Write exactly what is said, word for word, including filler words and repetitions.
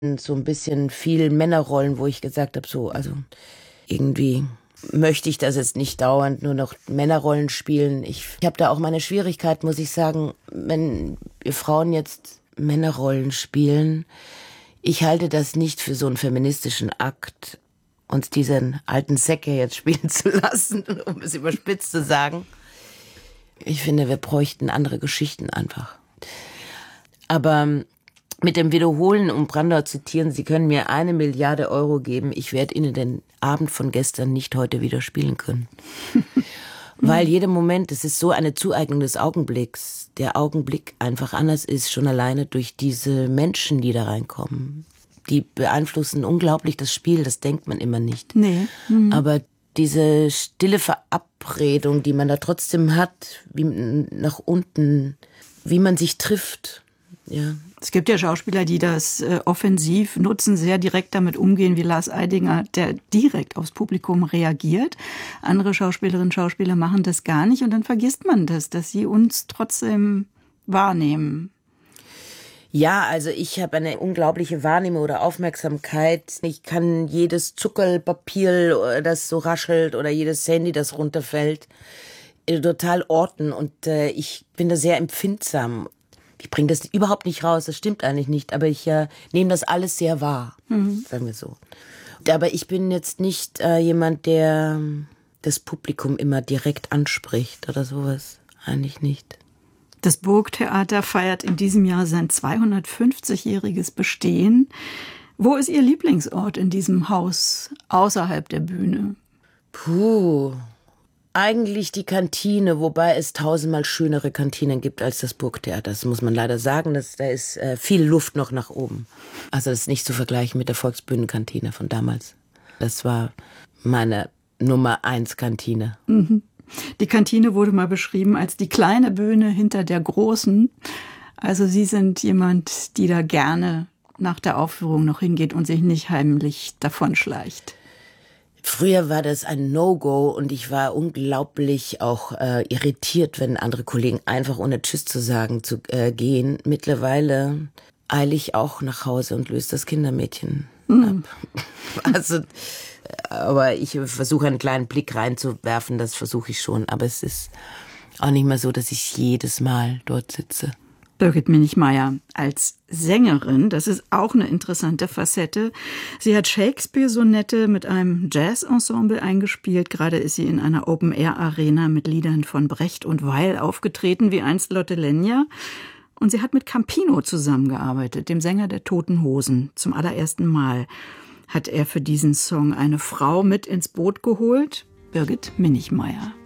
so ein bisschen viel Männerrollen, wo ich gesagt habe, so, also irgendwie möchte ich das jetzt nicht dauernd nur noch Männerrollen spielen. Ich, ich habe da auch meine Schwierigkeit, muss ich sagen, wenn wir Frauen jetzt Männerrollen spielen. Ich halte das nicht für so einen feministischen Akt, uns diesen alten Säcke jetzt spielen zu lassen, um es überspitzt zu sagen. Ich finde, wir bräuchten andere Geschichten einfach. Aber mit dem Wiederholen, um Brandauer zu zitieren, Sie können mir eine Milliarde Euro geben, ich werde Ihnen den Abend von gestern nicht heute wieder spielen können. Weil jeder Moment, es ist so eine Zueignung des Augenblicks, der Augenblick einfach anders ist, schon alleine durch diese Menschen, die da reinkommen. Die beeinflussen unglaublich das Spiel, das denkt man immer nicht. Nee. Mhm. Aber diese stille Verabredung, die man da trotzdem hat, wie nach unten, wie man sich trifft, ja. Es gibt ja Schauspieler, die das äh, offensiv nutzen, sehr direkt damit umgehen, wie Lars Eidinger, der direkt aufs Publikum reagiert. Andere Schauspielerinnen und Schauspieler machen das gar nicht und dann vergisst man das, dass sie uns trotzdem wahrnehmen. Ja, also ich habe eine unglaubliche Wahrnehmung oder Aufmerksamkeit. Ich kann jedes Zuckerpapier, das so raschelt, oder jedes Handy, das runterfällt, total orten und äh, ich bin da sehr empfindsam. Ich bringe das überhaupt nicht raus, das stimmt eigentlich nicht, aber ich äh, nehme das alles sehr wahr, mhm. sagen wir so. Aber ich bin jetzt nicht äh, jemand, der das Publikum immer direkt anspricht oder sowas, eigentlich nicht. Das Burgtheater feiert in diesem Jahr sein zweihundertfünfzigjähriges Bestehen. Wo ist Ihr Lieblingsort in diesem Haus außerhalb der Bühne? Puh... Eigentlich die Kantine, wobei es tausendmal schönere Kantinen gibt als das Burgtheater. Das muss man leider sagen, dass, da ist äh, viel Luft noch nach oben. Also das ist nicht zu vergleichen mit der Volksbühnenkantine von damals. Das war meine Nummer eins Kantine. Mhm. Die Kantine wurde mal beschrieben als die kleine Bühne hinter der großen. Also Sie sind jemand, die da gerne nach der Aufführung noch hingeht und sich nicht heimlich davonschleicht. Früher war das ein No-Go und ich war unglaublich auch äh, irritiert, wenn andere Kollegen einfach ohne Tschüss zu sagen zu äh, gehen. Mittlerweile eile ich auch nach Hause und löse das Kindermädchen mhm. ab. Also, aber ich versuche einen kleinen Blick reinzuwerfen, das versuche ich schon. Aber es ist auch nicht mehr so, dass ich jedes Mal dort sitze. Birgit Minichmayr als Sängerin, das ist auch eine interessante Facette. Sie hat Shakespeare-Sonette mit einem Jazz-Ensemble eingespielt. Gerade ist sie in einer Open-Air-Arena mit Liedern von Brecht und Weil aufgetreten, wie einst Lotte Lenya. Und sie hat mit Campino zusammengearbeitet, dem Sänger der Toten Hosen. Zum allerersten Mal hat er für diesen Song eine Frau mit ins Boot geholt, Birgit Minichmayr.